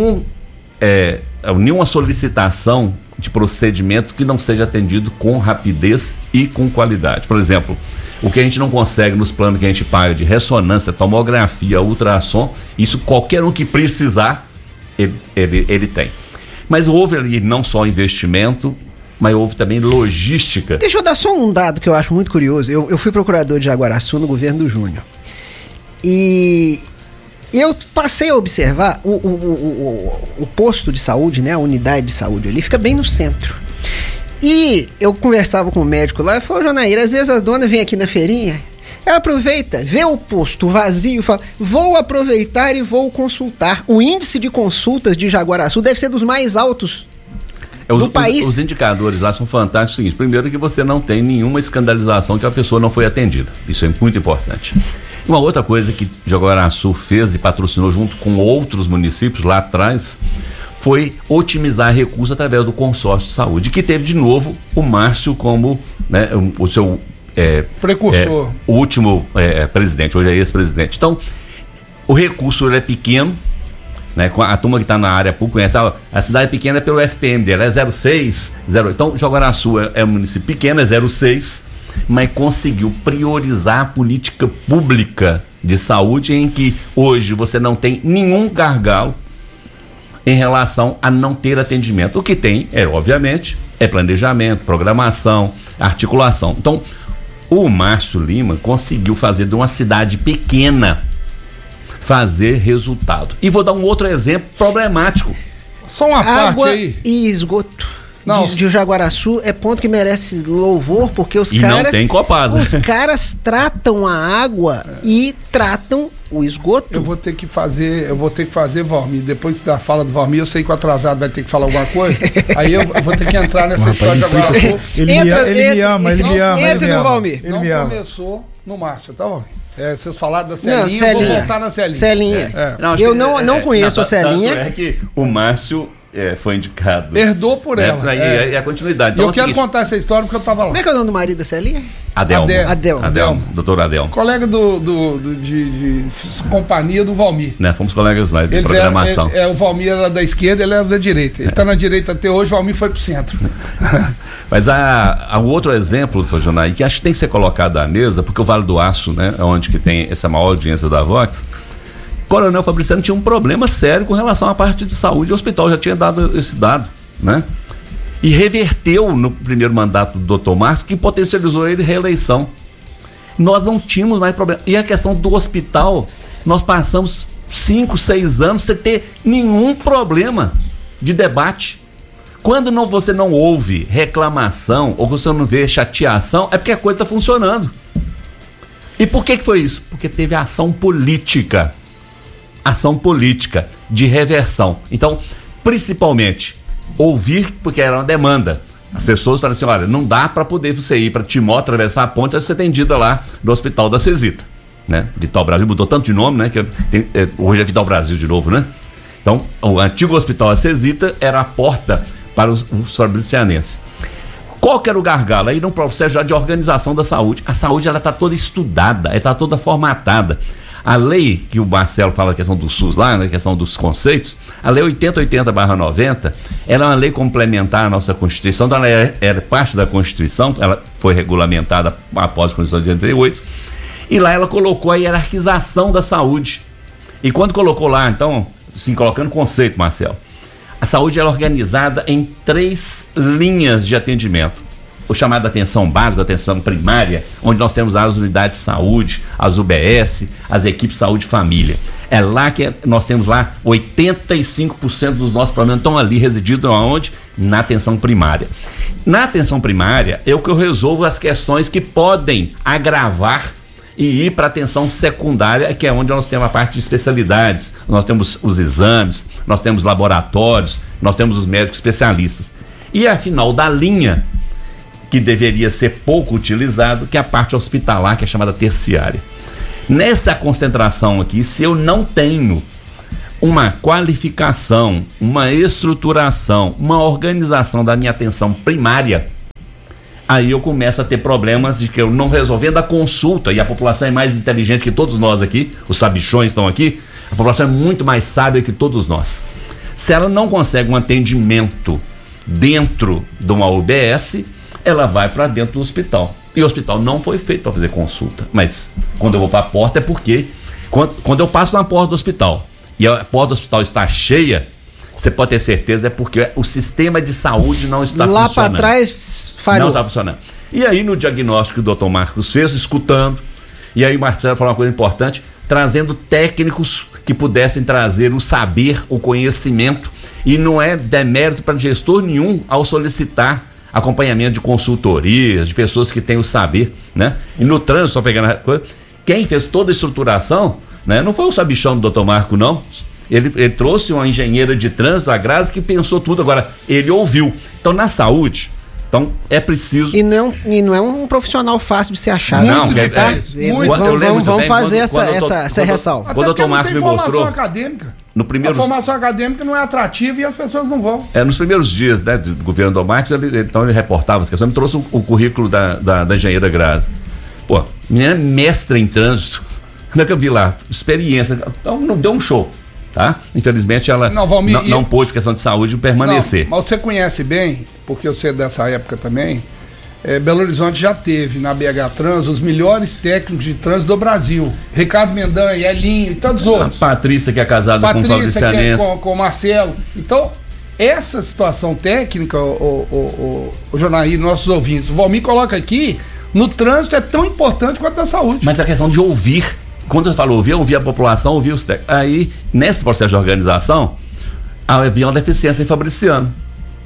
nenhuma solicitação de procedimento que não seja atendido com rapidez e com qualidade. Por exemplo, o que a gente não consegue nos planos que a gente paga de ressonância, tomografia, ultrassom, isso qualquer um que precisar, ele tem. Mas houve ali não só investimento, mas houve também logística. Deixa eu dar só um dado que eu acho muito curioso. Eu fui procurador de Jaguaraçu no governo do Júnior. E eu passei a observar o posto de saúde, né, a unidade de saúde ali, fica bem no centro. E eu conversava com o médico lá e falou, Jonair, às vezes a dona vem aqui na feirinha, ela aproveita, vê o posto vazio e fala, vou aproveitar e vou consultar. O índice de consultas de Jaguaraçu deve ser dos mais altos do país. Os indicadores lá são fantásticos. Seguinte, primeiro que você não tem nenhuma escandalização que a pessoa não foi atendida. Isso é muito importante. Uma outra coisa que Jaguaraçu fez e patrocinou junto com outros municípios lá atrás foi otimizar recursos através do consórcio de saúde, que teve de novo o Márcio como, né, o seu precursor, o último presidente, hoje é ex-presidente. Então, o recurso ele é pequeno, né, a turma que está na área pública conhece, a cidade pequena é pelo FPM dela, é 0,6, 0,8. Então, Jaguaraçu é um município pequeno, é 0,6, mas conseguiu priorizar a política pública de saúde em que hoje você não tem nenhum gargalo em relação a não ter atendimento. O que tem, obviamente, é planejamento, programação, articulação. Então, o Márcio Lima conseguiu fazer de uma cidade pequena fazer resultado. E vou dar um outro exemplo problemático. Só uma água parte aí. E esgoto. De Jaguaraçu é ponto que merece louvor, porque os caras. Não tem Copasa. Os caras tratam a água e tratam o esgoto. Eu vou ter que fazer, Valmir. Depois da fala do Valmir, eu sei que o atrasado vai ter que falar alguma coisa. Aí eu vou ter que entrar nessa história de Jaguaraçu. Ele me ama. Entra no Valmir. Não começou no Márcio, tá, Valmir? Vocês falaram da Celinha, eu vou voltar na Celinha. Celinha. Eu não conheço a Celinha. É que o Márcio foi indicado. Herdou por ela. E a continuidade. Então, eu quero contar essa história porque eu tava lá. Como é que é o nome do marido da Celinha? Adelmo. Doutor Adelmo. Colega de companhia do Valmir. Né, fomos colegas lá de programação. O Valmir era da esquerda, ele era da direita. Ele tá na direita até hoje, o Valmir foi pro centro. Mas há um outro exemplo, doutor Jonai, que acho que tem que ser colocado à mesa, porque o Vale do Aço, né, onde que tem essa maior audiência da Vox, Coronel Fabriciano tinha um problema sério com relação à parte de saúde. O hospital já tinha dado esse dado, né? E reverteu no primeiro mandato do Dr. Márcio, que potencializou ele reeleição. Nós não tínhamos mais problema. E a questão do hospital, nós passamos 5, 6 anos sem ter nenhum problema de debate. Quando você não ouve reclamação ou você não vê chateação, é porque a coisa está funcionando. E por que foi isso? Porque teve ação política de reversão. Então, principalmente, ouvir, porque era uma demanda. As pessoas falaram assim, olha, não dá para poder você ir para Timó, atravessar a ponte, ser atendida lá no Hospital da Cesita, né? Vital Brasil mudou tanto de nome, né? Que hoje é Vital Brasil de novo, né? Então, o antigo Hospital da Cesita era a porta para os fabricianenses. Qual que era o gargalo? Aí num processo já de organização da saúde. A saúde, ela está toda estudada, ela está toda formatada. A lei que o Marcelo fala, a questão do SUS lá, na questão dos conceitos, a lei 8080/90, ela é uma lei complementar à nossa Constituição, então ela era parte da Constituição, ela foi regulamentada após a Constituição de 88, e lá ela colocou a hierarquização da saúde. E quando colocou lá, então, assim, colocando conceito, Marcelo, a saúde é organizada em 3 linhas de atendimento. O chamado atenção básica, atenção primária, onde nós temos as unidades de saúde, as UBS, as equipes de saúde e família. É lá que nós temos lá 85% dos nossos problemas estão ali resididos aonde? Na atenção primária. Na atenção primária é o que eu resolvo as questões que podem agravar e ir para a atenção secundária, que é onde nós temos a parte de especialidades, nós temos os exames, nós temos laboratórios, nós temos os médicos especialistas. E afinal da linha, que deveria ser pouco utilizado, que é a parte hospitalar, que é chamada terciária. Nessa concentração aqui, se eu não tenho uma qualificação, uma estruturação, uma organização da minha atenção primária, aí eu começo a ter problemas de que eu não resolvendo a consulta, e a população é mais inteligente que todos nós aqui, os sabichões estão aqui, a população é muito mais sábia que todos nós. Se ela não consegue um atendimento dentro de uma UBS, ela vai para dentro do hospital. E o hospital não foi feito para fazer consulta. Mas quando eu vou para a porta é porque, quando eu passo na porta do hospital e a porta do hospital está cheia, você pode ter certeza, é porque o sistema de saúde não está funcionando. Lá para trás falhou. Não está funcionando. E aí no diagnóstico que o Dr. Marcos fez, escutando, e aí o Marcelo falou uma coisa importante, trazendo técnicos que pudessem trazer o saber, o conhecimento, e não é demérito para gestor nenhum ao solicitar acompanhamento de consultorias, de pessoas que têm o saber, né? E no trânsito, só pegando a coisa, quem fez toda a estruturação, né? Não foi o sabichão do Dr. Marco, não. Ele trouxe uma engenheira de trânsito, a Grazi, que pensou tudo. Agora, ele ouviu. Então, na saúde, então é preciso... E não é um profissional fácil de ser achado. Não, vamos fazer essa ressalva. Quando o Dr. Marcos me mostrou... acadêmica. A formação acadêmica não é atrativa e as pessoas não vão. Nos primeiros dias, né, do governo do Marcos, ele reportava as questões, me trouxe o currículo da engenheira Grazi. Pô, menina mestra em trânsito. Como é que eu vi lá? Experiência. Então, não deu um show, tá? Infelizmente, ela não pôde, por questão de saúde, permanecer. Mas você conhece bem, porque eu sei dessa época também, Belo Horizonte já teve na BH Trans os melhores técnicos de trânsito do Brasil. Ricardo Mendanha, Elinho e tantos outros. A Patrícia, que é casada com o Fabricianense. Com o Marcelo. Então, essa situação técnica, o Jonaí, nossos ouvintes, o Valmir coloca aqui, no trânsito é tão importante quanto na saúde. Mas a questão de ouvir, quando eu falo ouvir a população, ouvir os técnicos. Aí, nesse processo de organização, havia uma deficiência em Fabriciano.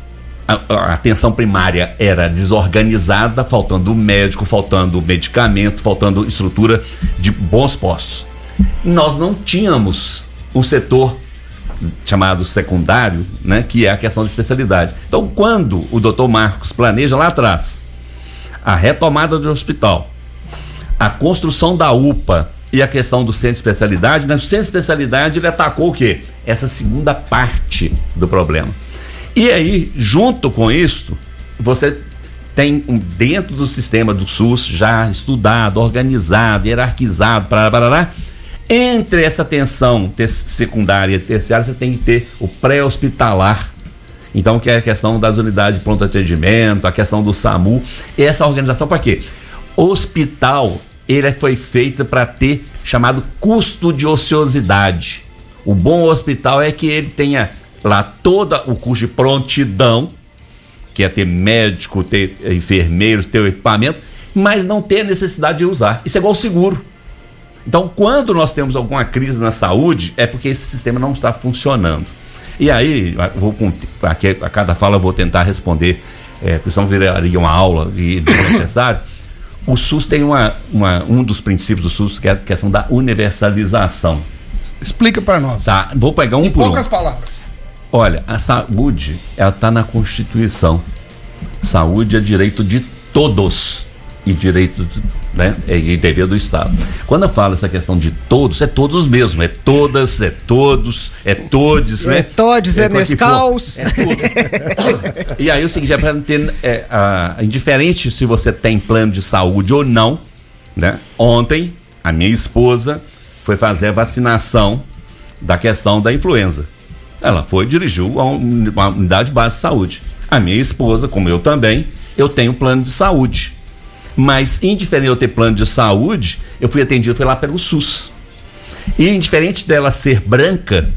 A atenção primária era desorganizada, faltando médico, faltando medicamento, faltando estrutura de bons postos. Nós não tínhamos um setor chamado secundário, né, que é a questão da especialidade. Então, quando o Dr. Marcos planeja lá atrás a retomada do hospital, a construção da UPA e a questão do centro de especialidade, no centro de especialidade ele atacou o quê? Essa segunda parte do problema. E aí, junto com isso, você tem dentro do sistema do SUS já estudado, organizado, hierarquizado, entre essa atenção secundária e terciária, você tem que ter o pré-hospitalar. Então, que é a questão das unidades de pronto atendimento, a questão do SAMU. E essa organização para quê? O hospital, ele foi feito para ter chamado custo de ociosidade. O bom hospital é que ele tenha lá todo o custo de prontidão, que é ter médico, ter enfermeiros, ter o equipamento, mas não ter necessidade de usar. Isso é igual ao seguro. Então, quando nós temos alguma crise na saúde, é porque esse sistema não está funcionando. E aí, aqui a cada fala eu vou tentar responder, porque senão viraria uma aula e desnecessário. O SUS tem um dos princípios do SUS, que é a questão da universalização. Explica para nós. Tá, vou pegar em poucas palavras. Olha, a saúde, ela está na Constituição. Saúde é direito de todos e direito, né, e dever do Estado. Quando eu falo essa questão de todos, é todos mesmo, é todas, é todos, é todes, né? É todes, é Nescaus. E aí o seguinte, é para ter, indiferente se você tem plano de saúde ou não, né? Ontem, a minha esposa foi fazer a vacinação da questão da influenza. Ela dirigiu a uma unidade base de saúde. A minha esposa, como eu também, eu tenho plano de saúde. Mas, indiferente de eu ter plano de saúde, eu fui atendido, foi lá pelo SUS. E indiferente dela ser branca,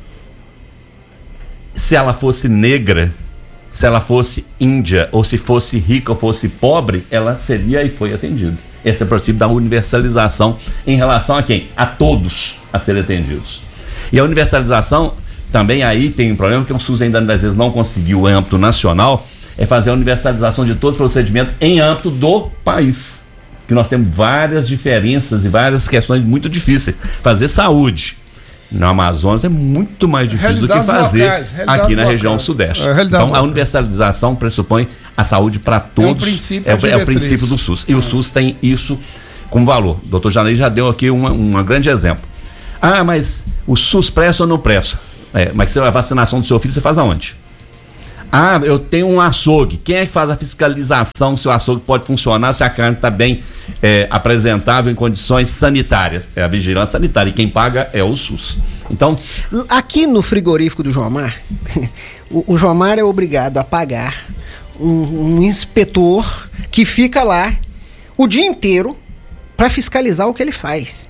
se ela fosse negra, se ela fosse índia, ou se fosse rica ou fosse pobre, ela seria e foi atendida. Esse é o princípio da universalização em relação a quem? A todos a serem atendidos. E a universalização, também aí tem um problema, que o SUS ainda às vezes não conseguiu em âmbito nacional, é fazer a universalização de todos os procedimentos em âmbito do país. Que nós temos várias diferenças e várias questões muito difíceis. Fazer saúde no Amazonas é muito mais difícil do que fazer aqui na região sudeste. Então a universalização pressupõe a saúde para todos. É o princípio do SUS. E o SUS tem isso como valor. O doutor Janei já deu aqui um grande exemplo. Ah, mas o SUS presta ou não presta? Mas a vacinação do seu filho você faz aonde? Ah, eu tenho um açougue. Quem é que faz a fiscalização se o açougue pode funcionar, se a carne está bem apresentável em condições sanitárias? É a vigilância sanitária e quem paga é o SUS. Então, aqui no frigorífico do Jomar, o Jomar é obrigado a pagar um inspetor que fica lá o dia inteiro para fiscalizar o que ele faz.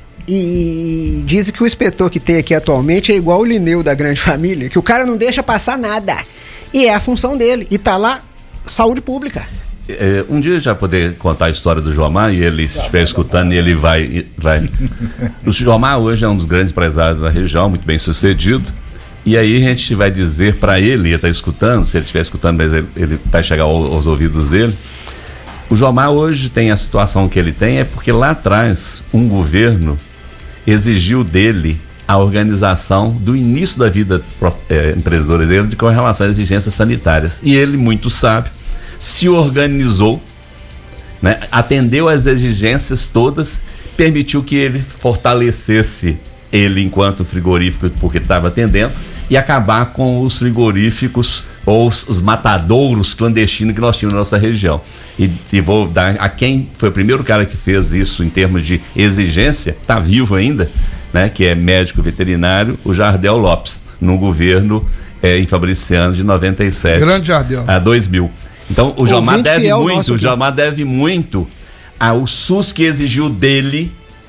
E dizem que o inspetor que tem aqui atualmente é igual o Lineu da Grande Família, que o cara não deixa passar nada. E é a função dele. E tá lá, saúde pública. Um dia já poder contar a história do Jomar, e ele, se estiver escutando, ele vai. O Jomar hoje é um dos grandes empresários da região, muito bem sucedido. E aí a gente vai dizer para ele, ele está escutando, se ele estiver escutando, mas ele vai chegar aos ouvidos dele. O Jomar hoje tem a situação que ele tem, é porque lá atrás um governo exigiu dele a organização do início da vida empreendedora dele com relação às exigências sanitárias. E ele, muito sábio, se organizou, né, atendeu às exigências todas, permitiu que ele fortalecesse ele enquanto frigorífico, porque estava atendendo, e acabar com os frigoríficos ou os matadouros clandestinos que nós tínhamos na nossa região. E vou dar a quem foi o primeiro cara que fez isso em termos de exigência, está vivo ainda, né, que é médico veterinário, o Jardel Lopes, no governo em Fabriciano de 97 Grande Jardel. A 2000. Então o Jomar deve muito ao SUS, que exigiu dele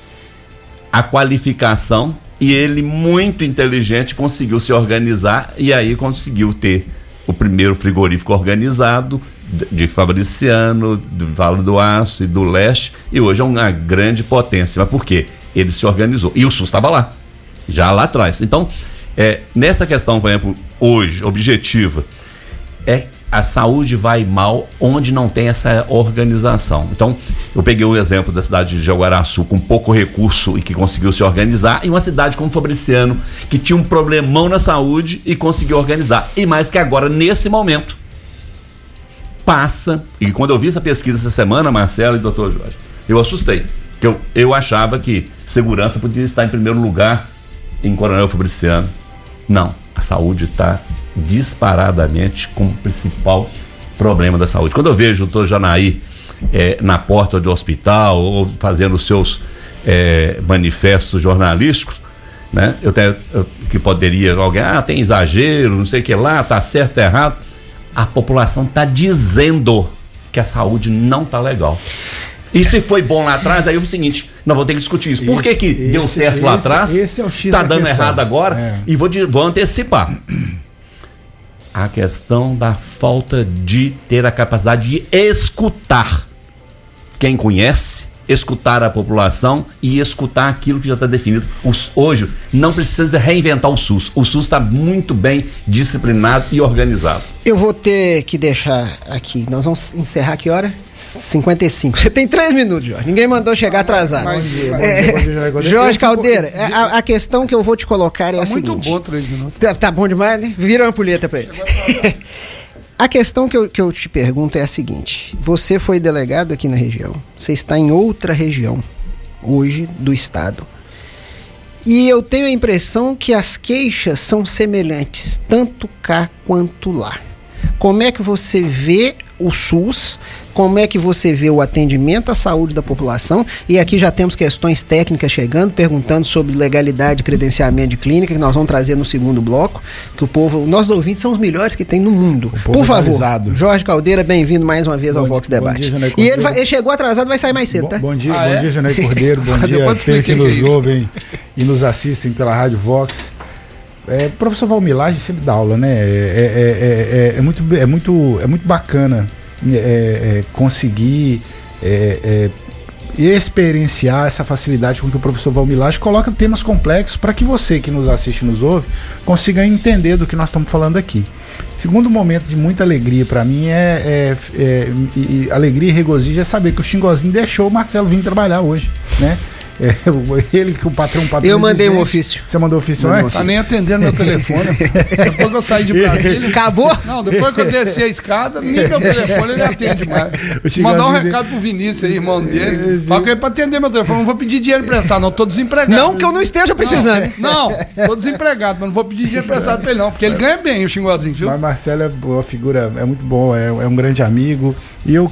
a qualificação, e ele, muito inteligente, conseguiu se organizar e aí conseguiu ter o primeiro frigorífico organizado de Fabriciano, do Vale do Aço e do Leste, e hoje é uma grande potência. Mas por quê? Ele se organizou. E o SUS estava lá, já lá atrás. Então, nessa questão, por exemplo, hoje, objetiva, a saúde vai mal onde não tem essa organização. Então, eu peguei o exemplo da cidade de Jaguaraçu, com pouco recurso e que conseguiu se organizar, e uma cidade como Fabriciano, que tinha um problemão na saúde e conseguiu organizar. E mais que agora, nesse momento, passa, e quando eu vi essa pesquisa essa semana, Marcelo e doutor Jorge, eu assustei. Eu achava que segurança podia estar em primeiro lugar em Coronel Fabriciano. Não, a saúde está disparadamente como o principal problema da saúde. Quando eu vejo o doutor Janaí na porta do hospital ou fazendo os seus manifestos jornalísticos, né, que poderia alguém, tem exagero, não sei o que lá, tá certo, tá errado. A população está dizendo que a saúde não está legal. E se foi bom lá atrás, aí é o seguinte, nós vamos ter que discutir isso. Por que deu certo lá atrás, está dando errado agora, e vou antecipar. A questão da falta de ter a capacidade de escutar quem conhece escutar a população e escutar aquilo que já está definido. Hoje não precisa reinventar o SUS. O SUS está muito bem disciplinado e organizado. Eu vou ter que deixar aqui. Nós vamos encerrar que hora? 55. Você tem 3 minutos, Jorge. Ninguém mandou chegar atrasado. Jorge Caldeira, a questão que eu vou te colocar é a seguinte. Muito bom 3 minutos. Tá bom demais, né? Vira uma ampulheta pra ele. A questão que eu te pergunto é a seguinte: você foi delegado aqui na região, você está em outra região hoje do estado, e eu tenho a impressão que as queixas são semelhantes, tanto cá quanto lá. Como é que você vê o SUS? Como é que você vê o atendimento à saúde da população? E aqui já temos questões técnicas chegando, perguntando sobre legalidade e credenciamento de clínica, que nós vamos trazer no segundo bloco, que o povo, nossos ouvintes são os melhores que tem no mundo. Por favor, Jorge Caldeira, bem-vindo mais uma vez ao Vox Debate. Bom dia, e ele chegou atrasado, vai sair mais cedo, tá? Bom dia, bom dia, Janei Cordeiro, bom dia aqueles que nos ouvem e nos assistem pela Rádio Vox. O professor Valmilage sempre dá aula, né? É muito bacana conseguir experienciar essa facilidade com que o professor Valmilage coloca temas complexos para que você que nos assiste e nos ouve consiga entender do que nós estamos falando aqui. Segundo momento de muita alegria para mim alegria e regozijo é saber que o Xingozinho deixou o Marcelo vir trabalhar hoje, né? Ele que o patrão Eu mandei um ofício. Você mandou ofício antes? Tá nem atendendo meu telefone. Depois que eu saí de Brasília. Acabou? Não, depois que eu desci a escada, nem meu telefone ele atende mais. Mandar um recado pro Vinícius aí, irmão dele. Fala com ele pra atender meu telefone. Não vou pedir dinheiro emprestado, não. Tô desempregado. Não, que eu não esteja precisando. Não, tô desempregado, mas não vou pedir dinheiro emprestado pra ele, não. Porque ele ganha bem, o Xingozinho, viu? Mas Marcelo é uma figura, é muito bom, é um grande amigo. E eu